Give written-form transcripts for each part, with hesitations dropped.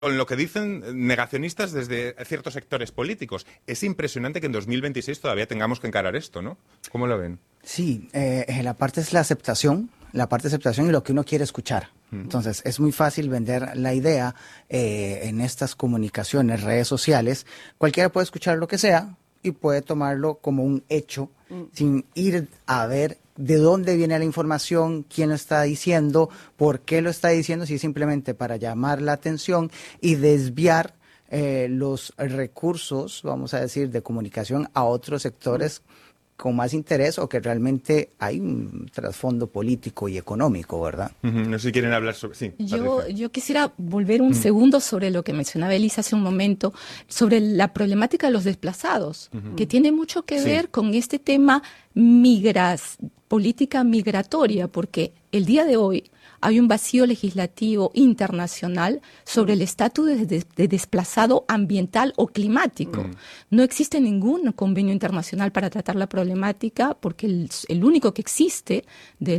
con lo que dicen negacionistas desde ciertos sectores políticos. Es impresionante que en 2026 todavía tengamos que encarar esto, ¿no? ¿Cómo lo ven? Sí, la parte es la aceptación y lo que uno quiere escuchar. Entonces, es muy fácil vender la idea en estas comunicaciones, redes sociales. Cualquiera puede escuchar lo que sea y puede tomarlo como un hecho sin ir a ver de dónde viene la información, quién lo está diciendo, por qué lo está diciendo, si es simplemente para llamar la atención y desviar los recursos, vamos a decir, de comunicación a otros sectores con más interés o que realmente hay un trasfondo político y económico, ¿verdad? No sé si quieren hablar sobre... Sí, yo quisiera volver un segundo sobre lo que mencionaba Elisa hace un momento, sobre la problemática de los desplazados, que tiene mucho que ver con este tema política migratoria, porque el día de hoy hay un vacío legislativo internacional sobre el estatus de desplazado ambiental o climático. No existe ningún convenio internacional para tratar la problemática porque el único que existe de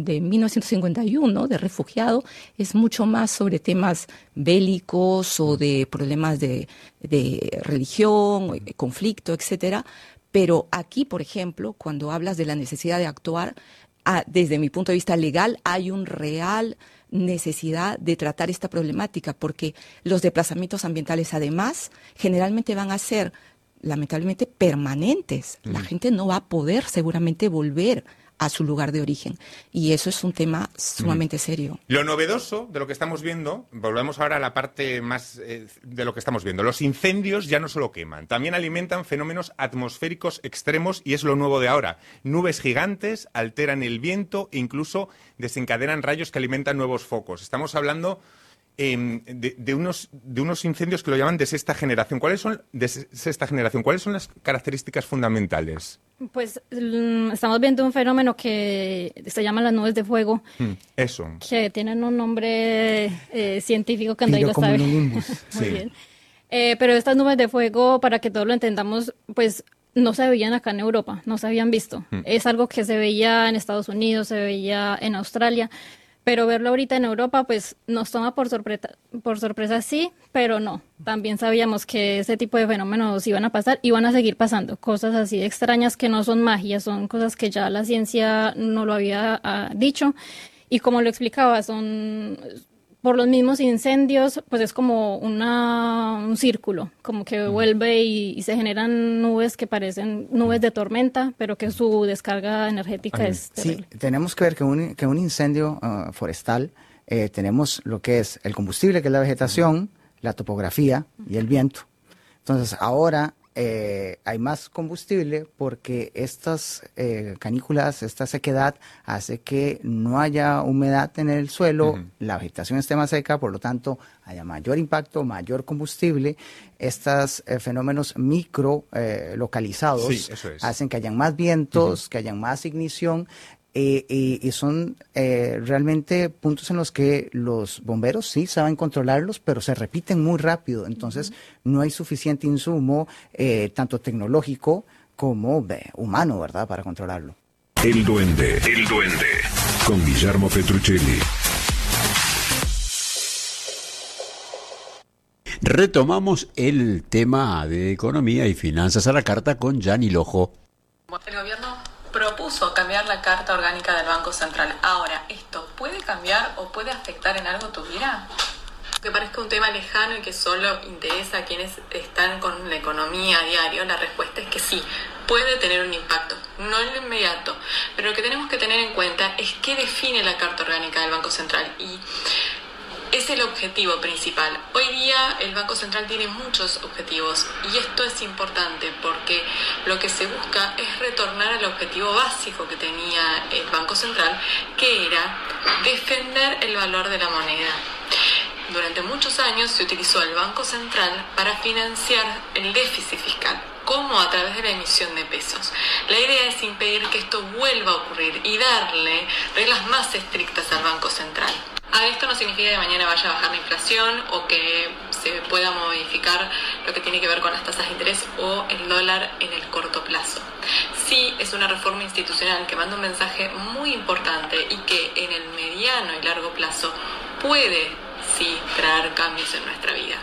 1951 de refugiado es mucho más sobre temas bélicos o de problemas de religión, conflicto, etcétera. Pero aquí, por ejemplo, cuando hablas de la necesidad de actuar, desde mi punto de vista legal, hay una real necesidad de tratar esta problemática, porque los desplazamientos ambientales, además, generalmente van a ser, lamentablemente, permanentes. La gente no va a poder seguramente volver a su lugar de origen. Y eso es un tema sumamente serio. Lo novedoso de lo que estamos viendo, volvemos ahora a la parte más de lo que estamos viendo. Los incendios ya no solo queman, también alimentan fenómenos atmosféricos extremos y es lo nuevo de ahora. Nubes gigantes alteran el viento e incluso desencadenan rayos que alimentan nuevos focos. Estamos hablando de unos incendios que lo llaman de sexta generación. ¿Cuáles son las características fundamentales? Pues estamos viendo un fenómeno que se llama las nubes de fuego. Eso. Que tienen un nombre científico que nadie lo sabe. Muy bien. Pero estas nubes de fuego, para que todos lo entendamos, pues no se veían acá en Europa, no se habían visto. Es algo que se veía en Estados Unidos, se veía en Australia. Pero verlo ahorita en Europa, pues nos toma por sorpresa sí, pero no. También sabíamos que ese tipo de fenómenos iban a pasar y van a seguir pasando. Cosas así extrañas que no son magia, son cosas que ya la ciencia no lo había dicho. Y como lo explicaba, son por los mismos incendios, pues es como un círculo, como que vuelve y se generan nubes que parecen nubes de tormenta, pero que su descarga energética es terrible. Sí, tenemos que ver que un incendio forestal, tenemos lo que es el combustible, que es la vegetación, la topografía y el viento. Entonces, ahora hay más combustible porque estas canículas, esta sequedad hace que no haya humedad en el suelo, la vegetación esté más seca, por lo tanto haya mayor impacto, mayor combustible. Estos fenómenos micro localizados hacen que hayan más vientos, que hayan más ignición. Y son realmente puntos en los que los bomberos sí saben controlarlos, pero se repiten muy rápido. Entonces, no hay suficiente insumo, tanto tecnológico como humano, ¿verdad?, para controlarlo. El Duende, con Guillermo Petruccelli. Retomamos el tema de economía y finanzas a la carta con Gianni Lojo. El gobierno propuso cambiar la Carta Orgánica del Banco Central. Ahora, ¿esto puede cambiar o puede afectar en algo tu vida? Que parezca un tema lejano y que solo interesa a quienes están con la economía a diario, la respuesta es que sí, puede tener un impacto, no en lo inmediato, pero lo que tenemos que tener en cuenta es qué define la Carta Orgánica del Banco Central y es el objetivo principal. Hoy día el Banco Central tiene muchos objetivos y esto es importante porque lo que se busca es retornar al objetivo básico que tenía el Banco Central, que era defender el valor de la moneda. Durante muchos años se utilizó el Banco Central para financiar el déficit fiscal, como a través de la emisión de pesos. La idea es impedir que esto vuelva a ocurrir y darle reglas más estrictas al Banco Central. Esto no significa que mañana vaya a bajar la inflación o que se pueda modificar lo que tiene que ver con las tasas de interés o el dólar en el corto plazo. Sí, es una reforma institucional que manda un mensaje muy importante y que en el mediano y largo plazo puede sí traer cambios en nuestra vida.